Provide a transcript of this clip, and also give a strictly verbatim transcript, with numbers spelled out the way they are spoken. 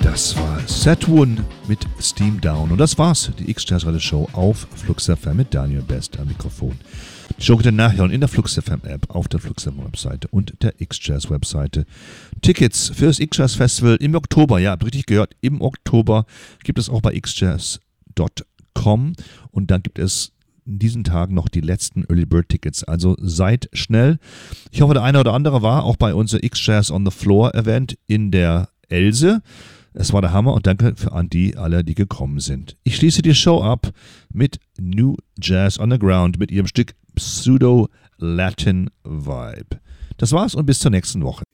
Das war Set One mit Steam Down. Und das war's, die X-Jazz Radio Show auf Flux F M mit Daniel Best am Mikrofon. Die Show könnt ihr nachhören in der Flux F M App, auf der Flux F M Webseite und der X-Jazz Webseite. Tickets für das X-Jazz Festival im Oktober, ja, habt richtig gehört, im Oktober gibt es auch bei x jazz Punkt com und dann gibt es in diesen Tagen noch die letzten Early Bird Tickets. Also seid schnell. Ich hoffe, der eine oder andere war auch bei unserem X-Jazz on the Floor Event in der Else. Es war der Hammer und danke für an die alle, die gekommen sind. Ich schließe die Show ab mit New Jazz on the Ground mit ihrem Stück Pseudo Latin Vibe. Das war's und bis zur nächsten Woche.